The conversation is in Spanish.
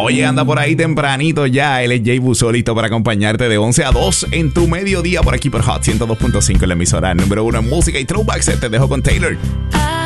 Oye, anda por ahí tempranito ya. Él es Jay Buso, listo para acompañarte de 11 a 2 en tu mediodía por aquí por Hot 102.5 en la emisora número 1 en música y throwbacks. Te dejo con Taylor.